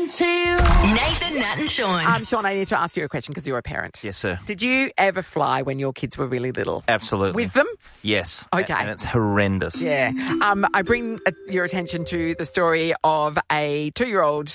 listening to you. Nathan, Nat and Sean. Sean, I need to ask you a question because you're a parent. Yes, sir. Did you ever fly when your kids were really little? Absolutely. With them? Yes. Okay. And it's horrendous. Yeah. I bring your attention to the story of a 2-year-old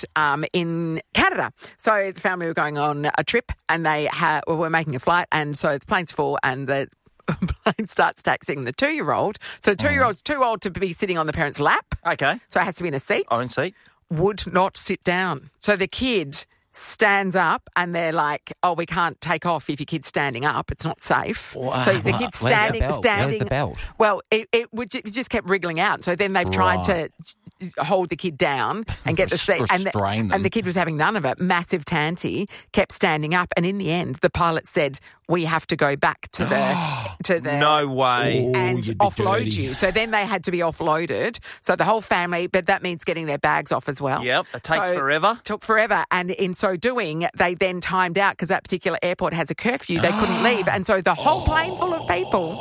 in Canada. So the family were going on a trip and they were making a flight, and so the plane's full and the plane starts taxiing the 2-year-old. So the 2-year-old's too old to be sitting on the parent's lap. Okay. So it has to be in a seat. Own seat. Would not sit down. So the kid stands up and they're like, oh, we can't take off if your kid's standing up. It's not safe. Wow. So the kid's standing. Where's the belt? Well, it just kept wriggling out. So then they've tried to hold the kid down and get the seat. Restrain them. And the kid was having none of it. Massive tanty, kept standing up. And in the end, the pilot said, we have to go back to the No way. and you'd be offload dirty. you. So then they had to be offloaded. So the whole family, but that means getting their bags off as well. Yep. It takes So forever. Took forever. And in so doing, they then timed out because that particular airport has a curfew. They couldn't leave. And so the whole plane full of people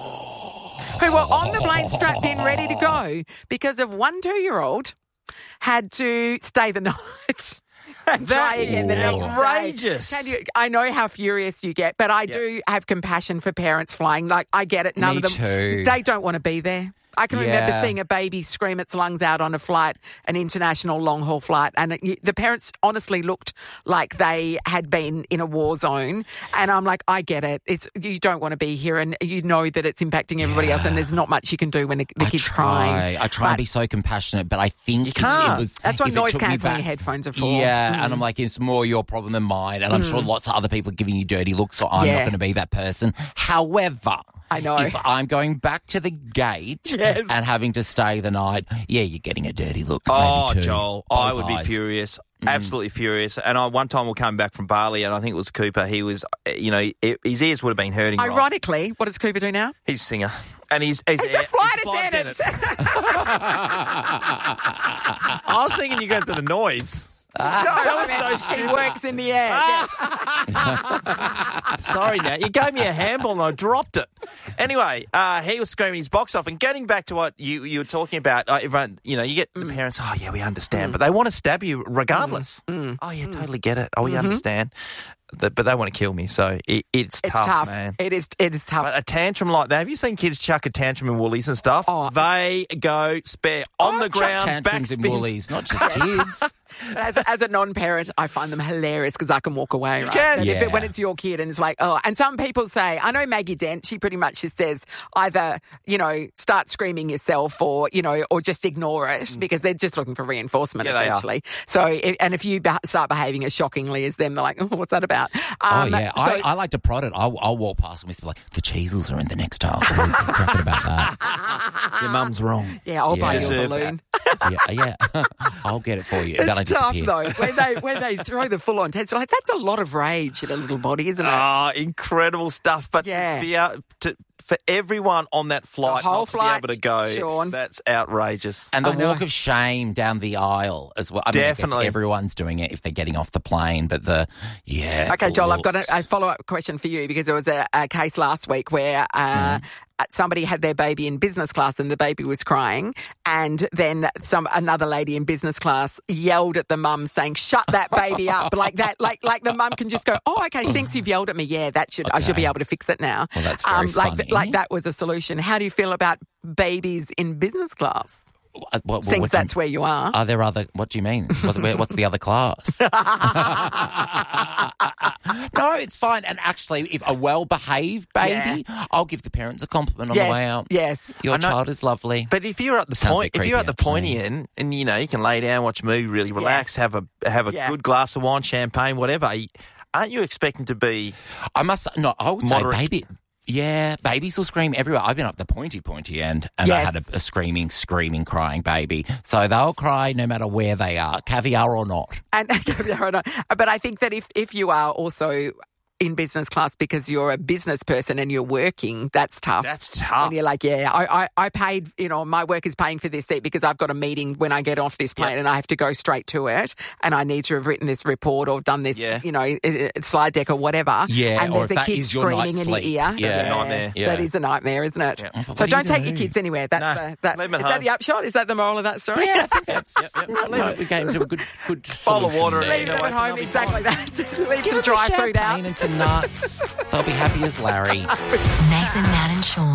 who were on the plane strapped in, ready to go, because of one 2-year-old had to stay the night. And try again the next day. outrageous. I know how furious you get, but I do have compassion for parents flying. Like, I get it. None Me of them, too. they don't want to be there. I can remember Yeah. seeing a baby scream its lungs out on a flight, an international long-haul flight, and the parents honestly looked like they had been in a war zone. And I'm like, I get it. You don't want to be here, and you know that it's impacting everybody else, and there's not much you can do when the kid's crying. I try and be so compassionate, but I think You can't. That's what if it noise took me cancelling back- headphones are for. Yeah, and I'm like, it's more your problem than mine. And I'm sure lots of other people are giving you dirty looks, so I'm not Yeah. going to be that person. However, I know. if I'm going back to the gate Yes. and having to stay the night, yeah, you're getting a dirty look. Oh, maybe too. Joel, Both I would be eyes. furious. Absolutely furious. And one time we came back from Bali, and I think it was Cooper. He was, his ears would have been hurting. Right? Ironically, what does Cooper do now? He's a singer. And he's He's a flight attendant. I was thinking you got to the noise. That was so He stupid. works in the air. Yes. Sorry, Nat. You gave me a handball and I dropped it. Anyway, he was screaming his box off. And getting back to what you were talking about, everyone, you get the parents, oh, yeah, we understand. But they want to stab you regardless. Oh, yeah, totally get it. Oh, we understand. But they want to kill me. So it's tough, man. It is tough. But a tantrum like that, have you seen kids chuck a tantrum in Woolies and stuff? Oh. They go spare on the I've chucked ground, tantrums in backspins. Woolies, not just kids. But as a non-parent, I find them hilarious because I can walk away. Right? can? And Yeah. when it's your kid and it's like, oh, and some people say, I know Maggie Dent, she pretty much just says either, start screaming yourself or just ignore it because they're just looking for reinforcement, Yeah, they are. essentially. So, if you start behaving as shockingly as them, they're like, oh, what's that about? Oh, yeah. So, I like to prod it. I'll walk past and whisper, like, the Cheezels are in the next aisle. Talking about that. Your mum's wrong. yeah, I'll buy you a Deserve balloon. Yeah. I'll get it for you. That'll It's tough, disappear. though. When they throw the full-on test, like, that's a lot of rage in a little body, isn't it? Ah, incredible stuff. But Yeah. to be able for everyone on that flight whole not to flight, be able to go, Sean. that's outrageous. And the I know. walk of shame down the aisle as well. I mean, I guess Definitely. everyone's doing it if they're getting off the plane, but Okay, Joel, I've got a follow-up question for you because there was a case last week where somebody had their baby in business class and the baby was crying, and then another lady in business class yelled at the mum saying, "Shut that baby up!" Like that, like the mum can just go, "Oh, okay, thanks, you've yelled at me. Yeah, I should be able to fix it now." Well, that's very funny. Like that was a solution. How do you feel about babies in business class? Since that's where you are. Are there other... What do you mean? What's the other class? No, it's fine. And actually, if a well-behaved baby, I'll give the parents a compliment on the way out. Yes. Your I know- child is lovely. But if you're at the Sounds a point, bit if you're at the creepy, pointy end, and you can lay down, watch a movie, really relax, have a Yeah. good glass of wine, champagne, whatever. Aren't you expecting to be? I would Moderate. say baby... Yeah, babies will scream everywhere. I've been up the pointy end, and I Yes. had a screaming, crying baby. So they'll cry no matter where they are, caviar or not. And but I think that if you are also in business class because you're a business person and you're working, that's tough. That's tough. And you're like, I paid, my work is paying for this seat because I've got a meeting when I get off this plane and I have to go straight to it and I need to have written this report or done this, slide deck or whatever. Yeah, and or there's if a that kid is your screaming night's in your sleep. ear. Yeah. That's a nightmare. Yeah. That is a nightmare, isn't it? Yeah. So don't take do? your kids anywhere. That's No, is leave 'em at that home. the upshot? Is that the moral of that story? Yeah, I think that's Yep. we came to a good Bowl of solution water, there. Leave them Anyway, at home, they'll be exactly that. Leave Give some them dry a food out. champagne and some nuts. They'll be happy as Larry. Nathan, Nat and Sean.